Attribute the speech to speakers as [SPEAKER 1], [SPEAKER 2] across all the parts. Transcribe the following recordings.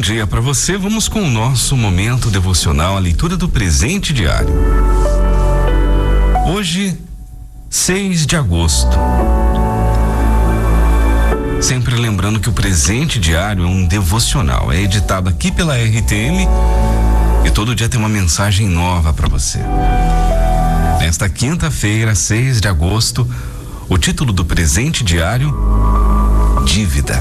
[SPEAKER 1] dia para você. Vamos com o nosso momento devocional, a leitura do presente diário. Hoje, 6 de agosto. Sempre lembrando que o presente diário é um devocional. É editado aqui pela RTM e todo dia tem uma mensagem nova para você. Nesta quinta-feira, 6 de agosto, o título do presente diário: Dívida.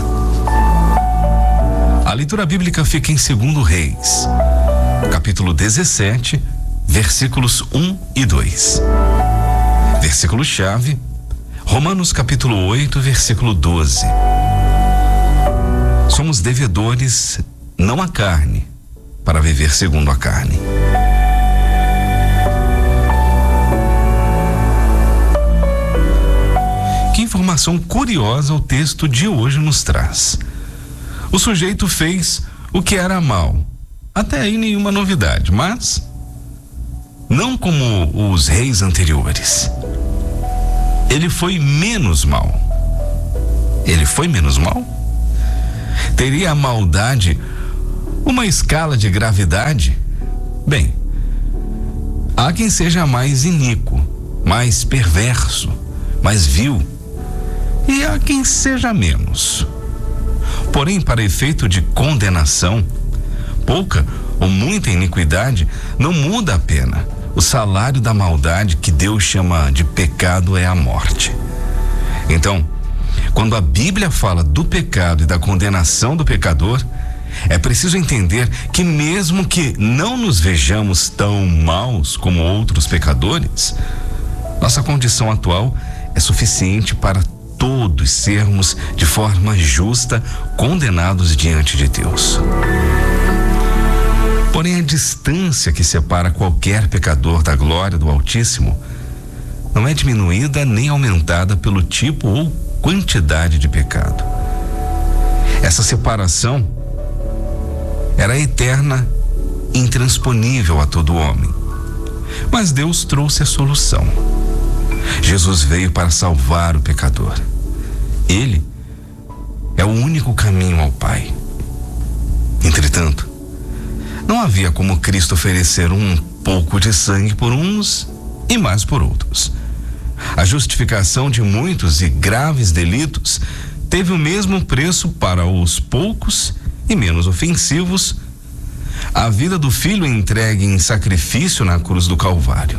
[SPEAKER 1] A leitura bíblica fica em 2 Reis, capítulo 17, versículos 1 e 2. Versículo-chave, Romanos capítulo 8, versículo 12. Somos devedores, não à carne, para viver segundo a carne. Que informação curiosa o texto de hoje nos traz. O sujeito fez o que era mal. Até aí nenhuma novidade, mas não como os reis anteriores. Ele foi menos mal. Ele foi menos mal? Teria a maldade uma escala de gravidade? Bem, há quem seja mais iníquo, mais perverso, mais vil, e há quem seja menos. Porém, para efeito de condenação, pouca ou muita iniquidade não muda a pena. O salário da maldade, que Deus chama de pecado, é a morte. Então, quando a Bíblia fala do pecado e da condenação do pecador, é preciso entender que mesmo que não nos vejamos tão maus como outros pecadores, nossa condição atual é suficiente para todos sermos de forma justa condenados diante de Deus. Porém, a distância que separa qualquer pecador da glória do Altíssimo não é diminuída nem aumentada pelo tipo ou quantidade de pecado. Essa separação era eterna, intransponível a todo homem. Mas Deus trouxe a solução. Jesus veio para salvar o pecador. Ele é o único caminho ao Pai. Entretanto, não havia como Cristo oferecer um pouco de sangue por uns e mais por outros. A justificação de muitos e graves delitos teve o mesmo preço para os poucos e menos ofensivos: a vida do Filho entregue em sacrifício na cruz do Calvário.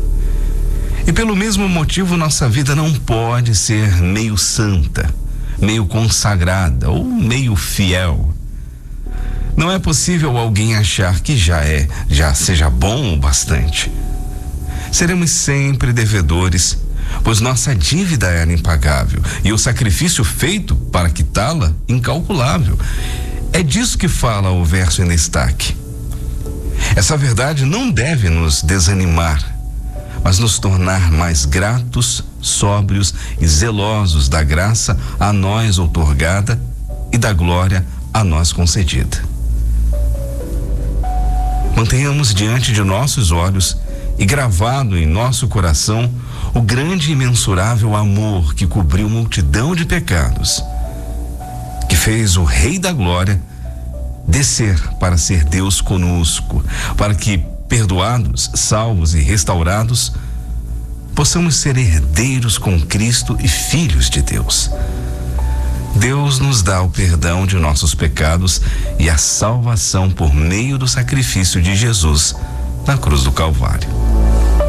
[SPEAKER 1] E pelo mesmo motivo, nossa vida não pode ser meio santa, meio consagrada ou meio fiel. Não é possível alguém achar que já seja bom o bastante. Seremos sempre devedores, pois nossa dívida era impagável e o sacrifício feito para quitá-la incalculável. É disso que fala o verso em destaque. Essa verdade não deve nos desanimar, mas nos tornar mais gratos, sóbrios e zelosos da graça a nós outorgada e da glória a nós concedida. Mantenhamos diante de nossos olhos e gravado em nosso coração o grande e imensurável amor que cobriu multidão de pecados, que fez o Rei da Glória descer para ser Deus conosco, para que, perdoados, salvos e restaurados, possamos ser herdeiros com Cristo e filhos de Deus. Deus nos dá o perdão de nossos pecados e a salvação por meio do sacrifício de Jesus na cruz do Calvário.